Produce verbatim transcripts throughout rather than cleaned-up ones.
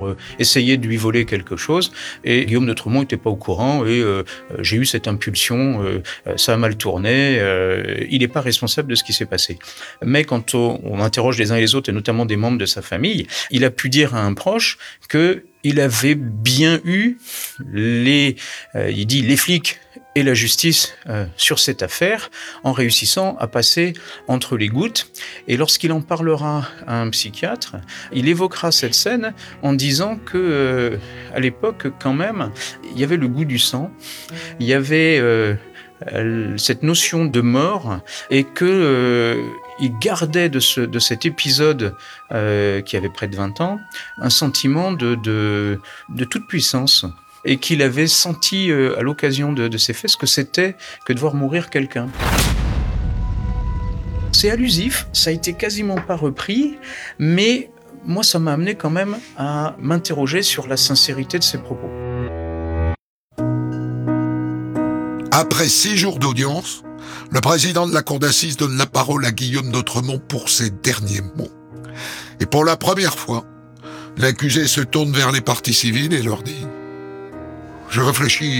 pour euh, essayer de lui voler quelque chose. Et Guillaume d'Autremont n'était pas au courant et euh, j'ai eu cette impulsion, euh, ça a mal tourné, euh, il n'est pas responsable de ce qui s'est passé. Mais quand on, on interroge les uns et les autres, et notamment des membres de sa famille, il a pu dire à un proche que il avait bien eu les, euh, il dit les flics et la justice euh, sur cette affaire en réussissant à passer entre les gouttes. Et lorsqu'il en parlera à un psychiatre, il évoquera cette scène en disant que euh, à l'époque quand même, il y avait le goût du sang, il y avait euh, cette notion de mort et que euh, il gardait de, ce, de cet épisode euh, qui avait près de vingt ans un sentiment de, de, de toute puissance et qu'il avait senti euh, à l'occasion de, de ces faits ce que c'était que de voir mourir quelqu'un. C'est allusif, ça a été quasiment pas repris, mais moi ça m'a amené quand même à m'interroger sur la sincérité de ses propos. Après six jours d'audience, le président de la cour d'assises donne la parole à Guillaume d'Autremont pour ses derniers mots. Et pour la première fois, l'accusé se tourne vers les parties civiles et leur dit « Je réfléchis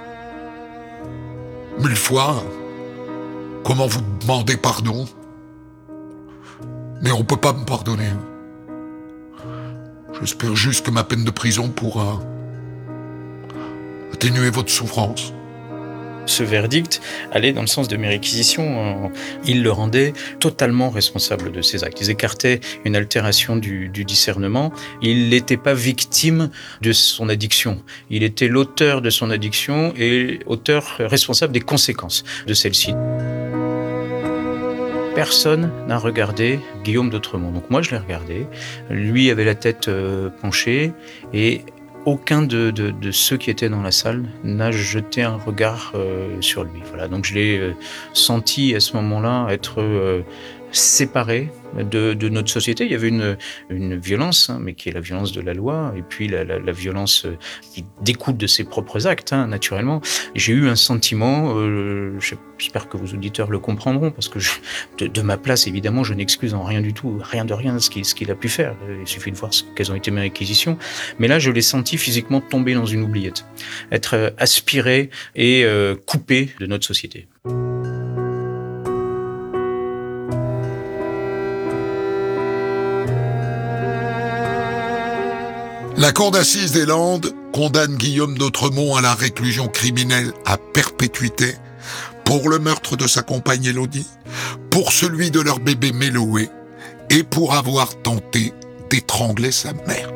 mille fois comment vous demander pardon, mais on peut pas me pardonner. J'espère juste que ma peine de prison pourra atténuer votre souffrance. » Ce verdict allait dans le sens de mes réquisitions. Il le rendait totalement responsable de ses actes. Ils écartaient une altération du, du discernement. Il n'était pas victime de son addiction. Il était l'auteur de son addiction et auteur responsable des conséquences de celle-ci. Personne n'a regardé Guillaume d'Autremont. Donc moi, je l'ai regardé. Lui avait la tête euh, penchée et aucun de, de, de ceux qui étaient dans la salle n'a jeté un regard euh, sur lui. Voilà, donc je l'ai euh, senti à ce moment-là être euh, séparé de, de notre société. Il y avait une, une violence, hein, mais qui est la violence de la loi, et puis la, la, la violence qui découle de ses propres actes, hein, naturellement. J'ai eu un sentiment, euh, j'espère que vos auditeurs le comprendront, parce que je, de, de ma place, évidemment, je n'excuse en rien du tout, rien de rien ce qu'il, ce qu'il a pu faire. Il suffit de voir ce, quelles ont été mes réquisitions. Mais là, je l'ai senti physiquement tomber dans une oubliette, être aspiré et euh, coupé de notre société. La cour d'assises des Landes condamne Guillaume d'Autremont à la réclusion criminelle à perpétuité pour le meurtre de sa compagne Élodie, pour celui de leur bébé Méloé et pour avoir tenté d'étrangler sa mère.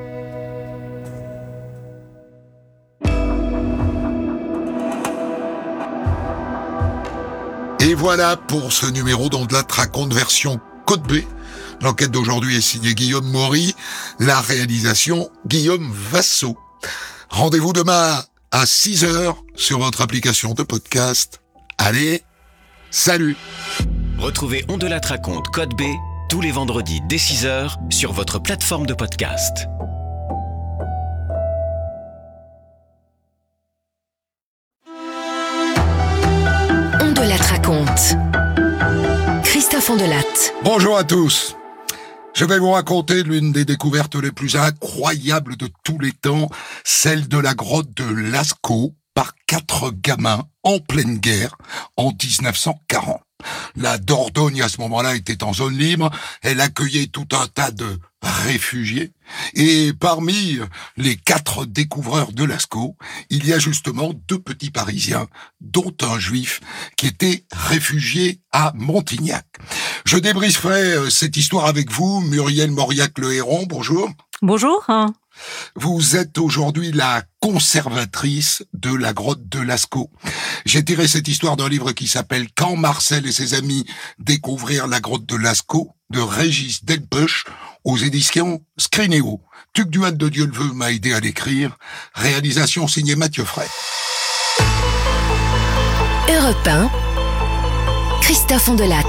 Et voilà pour ce numéro dont de la raconte version Code B. L'enquête d'aujourd'hui est signée Guillaume Maury, la réalisation Guillaume Vassaux. Rendez-vous demain à six heures sur votre application de podcast. Allez, salut! Retrouvez On de la raconte Code B tous les vendredis dès six heures sur votre plateforme de podcast. On de la raconte. Christophe Ondelat. Bonjour à tous. Je vais vous raconter l'une des découvertes les plus incroyables de tous les temps, celle de la grotte de Lascaux par quatre gamins en pleine guerre en dix-neuf cent quarante. La Dordogne, à ce moment-là, était en zone libre. Elle accueillait tout un tas de réfugiés. Et parmi les quatre découvreurs de Lascaux, il y a justement deux petits Parisiens, dont un juif qui était réfugié à Montignac. Je débrieferai cette histoire avec vous, Muriel Mauriac-Le Héron. Bonjour. Bonjour. Vous êtes aujourd'hui la conservatrice de la grotte de Lascaux. J'ai tiré cette histoire d'un livre qui s'appelle « Quand Marcel et ses amis découvrirent la grotte de Lascaux » de Régis Delpech aux éditions Scrinéo. Tuc Duhat de Dieuleveux m'a aidé à l'écrire. Réalisation signée Mathieu Fray. Europe un, Christophe Ondelat.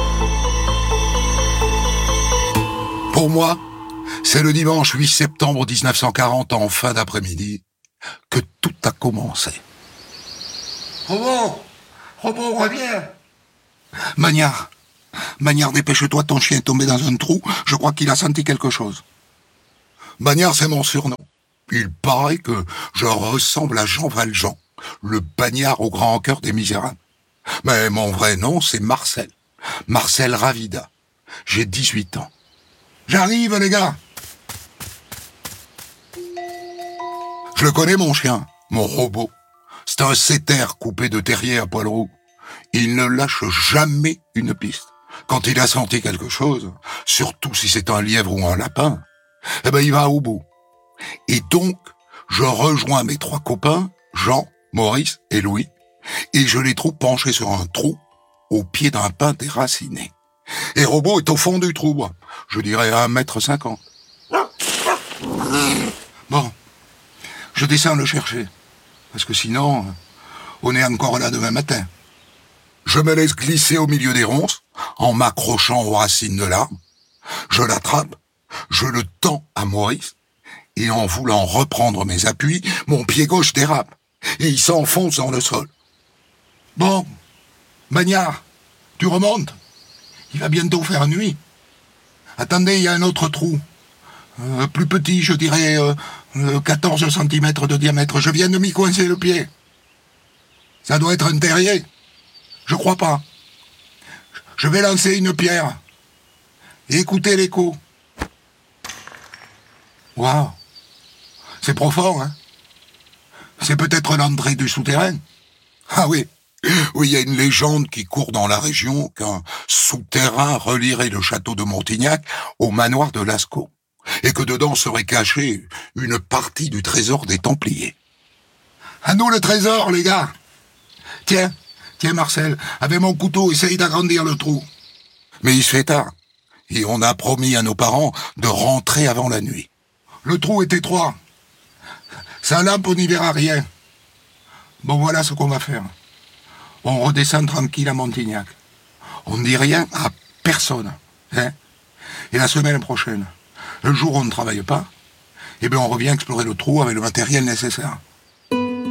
Pour moi, c'est le dimanche huit septembre dix-neuf cent quarante, en fin d'après-midi, que tout a commencé. Robon, Robon, reviens. Magnard, Magnard, dépêche-toi, ton chien est tombé dans un trou, je crois qu'il a senti quelque chose. Bagnard, c'est mon surnom. Il paraît que je ressemble à Jean Valjean, le bagnard au grand cœur des misérables. Mais mon vrai nom, c'est Marcel. Marcel Ravida. J'ai dix-huit ans. J'arrive, les gars. Je le connais, mon chien, mon robot. C'est un setter coupé de terrier à poil roux. Il ne lâche jamais une piste. Quand il a senti quelque chose, surtout si c'est un lièvre ou un lapin, eh ben il va au bout. Et donc, je rejoins mes trois copains, Jean, Maurice et Louis, et je les trouve penchés sur un trou au pied d'un pin déraciné. Et Robot est au fond du trou, je dirais à un mètre cinquante. Bon, je descends le chercher, parce que sinon, on est encore là demain matin. Je me laisse glisser au milieu des ronces, en m'accrochant aux racines de l'arbre. Je l'attrape, je le tends à Maurice, et en voulant reprendre mes appuis, mon pied gauche dérape, et il s'enfonce dans le sol. Bon, Bagnard, tu remontes? Il va bientôt faire nuit. Attendez, il y a un autre trou. Euh, plus petit, je dirais euh, euh, quatorze centimètres de diamètre. Je viens de m'y coincer le pied. Ça doit être un terrier. Je crois pas. Je vais lancer une pierre. Et écoutez l'écho. Waouh. C'est profond, hein? C'est peut-être l'entrée du souterrain. Ah oui. Oui, il y a une légende qui court dans la région qu'un souterrain relierait le château de Montignac au manoir de Lascaux, et que dedans serait cachée une partie du trésor des Templiers. À nous le trésor, les gars! Tiens, tiens Marcel, avec mon couteau, essaye d'agrandir le trou. Mais il se fait tard, et on a promis à nos parents de rentrer avant la nuit. Le trou est étroit. Sa lampe, on n'y verra rien. Bon, voilà ce qu'on va faire. On redescend tranquille à Montignac. On ne dit rien à personne. Hein. Et la semaine prochaine, le jour où on ne travaille pas, eh bien on revient explorer le trou avec le matériel nécessaire.